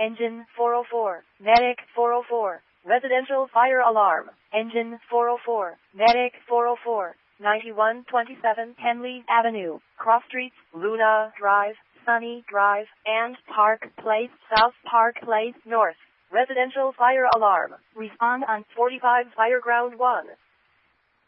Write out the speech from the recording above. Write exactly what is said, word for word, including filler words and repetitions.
Engine four oh four. Medic four oh four. Residential fire alarm. Engine four oh four. Medic four oh four. ninety-one twenty-seven Henley Avenue, Cross Streets, Luna Drive, Sunny Drive, and Park Place, South Park Place North. Residential fire alarm. Respond on forty-five Fireground one.